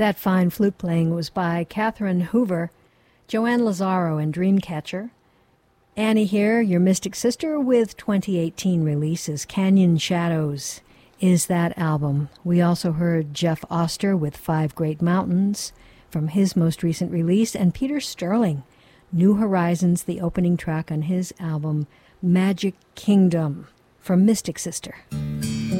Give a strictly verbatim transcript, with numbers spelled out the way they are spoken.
That fine flute playing was by Catherine Hoover, Joanne Lazaro and Dreamcatcher. Annie here, your Mystic Sister, with twenty eighteen releases. Canyon Shadows is that album. We also heard Jeff Oster with Five Great Mountains from his most recent release, and Peter Sterling, New Horizons, the opening track on his album Magic Kingdom from Mystic Sister.